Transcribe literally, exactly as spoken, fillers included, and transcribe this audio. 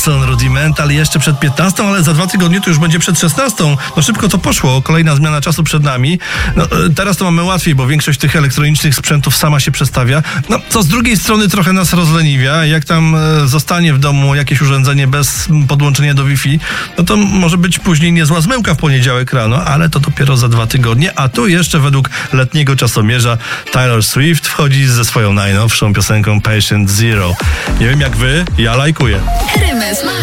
Manson, Rudimental jeszcze przed piętnastą, ale za dwa tygodnie to już będzie przed szesnastą. No szybko to poszło, kolejna zmiana czasu przed nami. No, teraz to mamy łatwiej, bo większość tych elektronicznych sprzętów sama się przestawia. No, co z drugiej strony trochę nas rozleniwia. Jak tam e, zostanie w domu jakieś urządzenie bez podłączenia do Wi-Fi, no to może być później niezła zmyłka w poniedziałek rano, ale to dopiero za dwa tygodnie. A tu jeszcze według letniego czasomierza Taylor Swift wchodzi ze swoją najnowszą piosenką Patient Zero. Nie wiem jak wy, ja lajkuję. R M S